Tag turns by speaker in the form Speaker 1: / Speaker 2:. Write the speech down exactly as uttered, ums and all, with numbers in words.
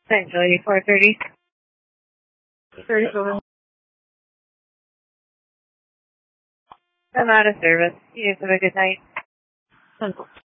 Speaker 1: Central eighty-four thirty. thirty-four. I'm out of service. You guys have a good night. Central.